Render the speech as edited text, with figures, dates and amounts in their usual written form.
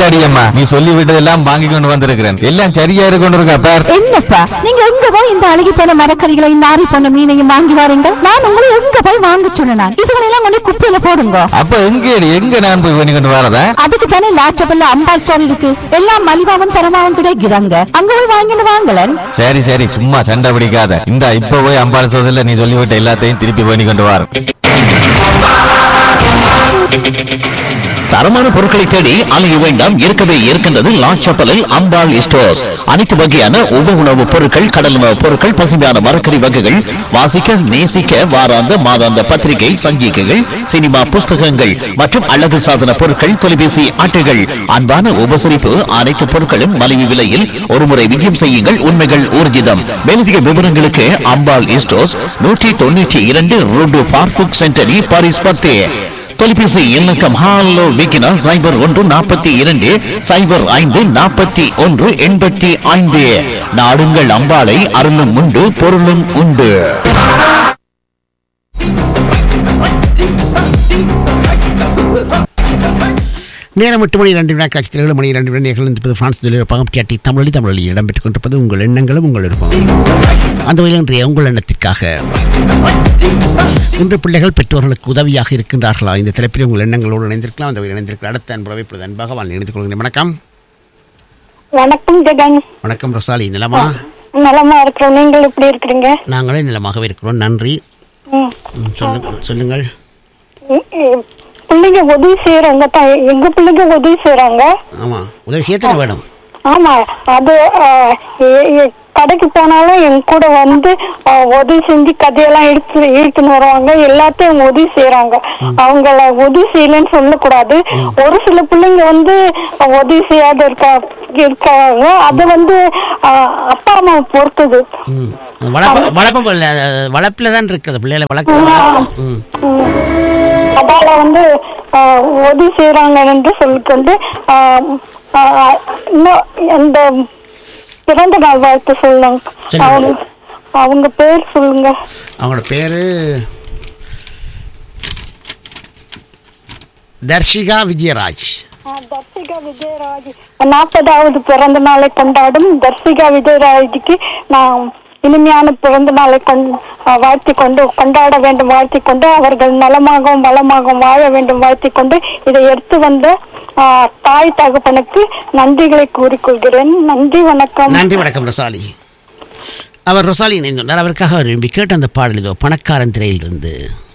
அம்மா, நீ சொல்லி விட்டதெல்லாம் வாங்கி கொண்டு வந்திருக்கிறேன். எல்லாம் சரியா கொண்டு இருக்கா பார். என்னப்பா நீங்க எங்க போய் இந்த அழுகி போன மரக்கறிகளை நாரி போன மீனையும் வாங்கி வாரீங்க? நான் உங்களை எங்க போய் வாங்க சொன்னேன்? இதுகளெல்லாம் கொண்டு குப்பையில போடுங்க. அப்ப எங்க நான் போய் பண்ணி கொண்டு வரதா? அதுக்கு தானே லாச்சபல்ல அம்பாள் ஸ்டோர் இருக்கு. எல்லாம் மலிவாவும் தரமாவும் கிடைக்கிறாங்க. அங்க போய் வாங்கிட்டு வாங்கலன். சரி சரி, சும்மா சண்டை பிடிக்காத. இந்த இப்ப போய் அம்பாள் ஸ்டோர்ல நீ சொல்லிவிட்ட எல்லாத்தையும் திருப்பி பண்ணி கொண்டு வர. தரமான பொருட்களை தேடி அலைய வேண்டாம். இருக்கவே இருக்கின்றது லாச்சப்பலில் அம்பாள் ஸ்டோர்ஸ். அனைத்து வகையான உப உணவுப் பொருட்கள், கடல் உணவுப் பொருட்கள், பசுமையான மரக்கறி வகைகள், வாசிக்க நேசிக்க வாராந்த மாதாந்த பத்திரிகை சஞ்சிகைகள், சினிமா புஸ்தகங்கள் மற்றும் அழகு சாதன பொருட்கள், தொலைபேசி அட்டைகள், அன்பான உபசரிப்பு. அனைத்து பொருட்களும் மலிவு விலையில் ஒருமுறை விஜயம் செய்யுங்கள். உண்மைகள் ஊர்ஜிதம். மேலதிக விவரங்களுக்கு அம்பாள் ஸ்டோர்ஸ் 192 ரோடு பார்புக் சென்டரி பாரிஸ் 10. தொலைபேசி இலக்கம் ஹாலோ விக்கினா 0142 054185. நாடுங்கள் அம்பாளை, அருளும் உண்டு பொருளும் உண்டு. நேரம் 8 மணி 2 காட்சியில் 7 மணி 2 நிகழ்ந்து பிரான்ஸ் பகம் கேட்டி தமிழொலி இடம்பெற்றுக் கொண்டிருப்பது உங்கள் எண்ணங்களும் உங்கள் விருப்பம். அந்த வகையில் இன்றைய உங்கள் எண்ணத்திற்காக இன்று பிள்ளைகள் பெற்றோர்களுக்கு உதவியாக இருக்கின்றார்களா? இந்த தலைப்பில் உங்கள் எண்ணங்களோடு இணைந்திருக்கலாம். அந்த இணைந்திருக்கிற அடுத்த அன்புறவை இப்பொழுது அன்பாக வாழ்ந்து இணைத்துக் கொள்கிறேன். வணக்கம். வணக்கம் ஜெகன். வணக்கம் ரொசாலி. நிலமா? நலமா இருக்கிறோம். நீங்கள் எப்படி இருக்கிறீங்க? நாங்களே நிலமாகவே இருக்கிறோம், நன்றி. சொல்லுங்கள். பிள்ளைங்க உதவி செய்யறாங்க. எங்க பிள்ளைங்க உதவி செய்யறாங்க. ஆமா, உதவி செய்ய வேணும். ஆமா, அது கடைக்கு போனாலும் என் கூட வந்து உதவி செஞ்சு கதையெல்லாம் இழுத்துன்னு வருவாங்க. எல்லாத்தையும் உதவி செய்யறாங்க. அவங்கள உதவி செய்யலன்னு சொல்லக்கூடாது. ஒரு சில பிள்ளைங்க வந்து உதவி செய்யாத இருக்காங்க. அது வந்து அப்பா அம்மா பொறுத்தது. வளர்ப்புல தான் இருக்குது பிள்ளைகளை வளர்க்க. அதால வந்து உதவி செய்யறாங்க என்று சொல்லிக்கொண்டு இந்த பிறந்த நாள் வாழ்த்து சொல்லுங்க. அவங்க பேர் சொல்லுங்க. அவங்களோட பேரு தர்ஷிகா விஜயராஜ். தர்ஷிகா விஜயராஜ் 40வது பிறந்த நாளை கொண்டாடும் தர்ஷிகா விஜயராஜுக்கு நான் இனிமையான பிறந்த நாளை கொண்டாட வேண்டும் வாழ்த்தி கொண்டு, அவர்கள் நலமாகவும் வளமாகவும் வாழ வேண்டும் வாழ்த்தி கொண்டு, இதை எடுத்து வந்த தாய் தகப்பனுக்கு நன்றிகளை கூறிக்கொள்கிறேன். நன்றி, வணக்கம். நன்றி, வணக்கம் ரொசாலி. அவர் ரொசாலி இணைந்தார். அவருக்காக விரும்பி கேட்ட அந்த பாடல் இதோ பணக்காரன் திரையிலிருந்து.